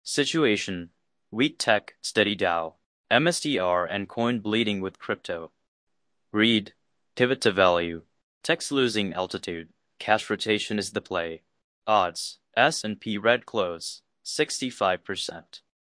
Situation: Wheat Tech, Steady Dow, MSTR and coin bleeding with crypto. Read: Pivot to value. Tech's losing altitude. Cash rotation is the play. Odds: S&P red close, 65%.